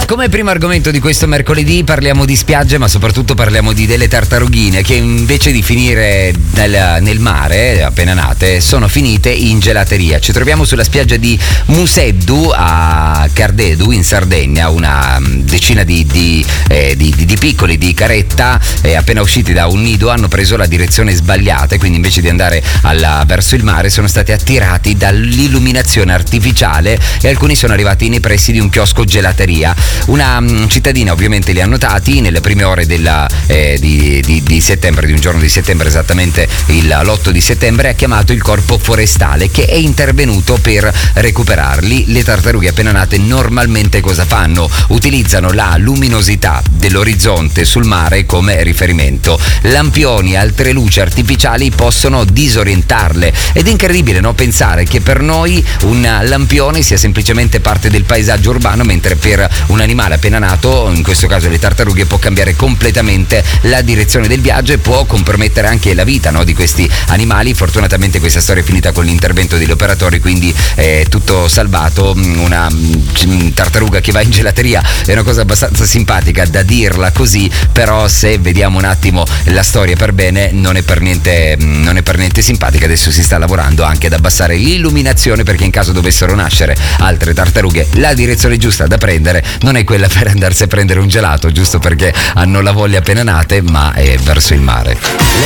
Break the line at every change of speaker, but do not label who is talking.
Come primo argomento di questo mercoledì parliamo di spiagge, ma soprattutto parliamo di delle tartarughine che invece di finire nel mare appena nate sono finite in gelateria. Ci troviamo sulla spiaggia di Museddu a Cardedu in Sardegna, una decina di piccoli di caretta appena usciti da un nido hanno preso la direzione sbagliata e quindi invece di andare verso il mare sono stati attirati dall'illuminazione artificiale e alcuni sono arrivati nei pressi di un chiosco gelateria. Una cittadina ovviamente li ha notati nelle prime ore di settembre, di un giorno di settembre, esattamente l'8 di settembre, ha chiamato il corpo forestale che è intervenuto per recuperarli. Le tartarughe appena nate normalmente cosa fanno? Utilizzano la luminosità dell'orizzonte sul mare come riferimento. Lampioni e altre luci artificiali possono disorientarle ed è incredibile, no? Pensare che per noi un lampione sia semplicemente parte del paesaggio urbano, mentre per un animale appena nato, in questo caso le tartarughe, può cambiare completamente la direzione del viaggio e può compromettere anche la vita, no, di questi animali. Fortunatamente questa storia è finita con l'intervento degli operatori, quindi è tutto salvato. Una tartaruga che va in gelateria è una cosa abbastanza simpatica da dirla così, però se vediamo un attimo la storia per bene non è per niente simpatica. Adesso si sta lavorando anche ad abbassare l'illuminazione, perché in caso dovessero nascere altre tartarughe la direzione giusta da prendere non è quella per andarsi a prendere un gelato giusto perché hanno la voglia appena nate, ma è verso il mare.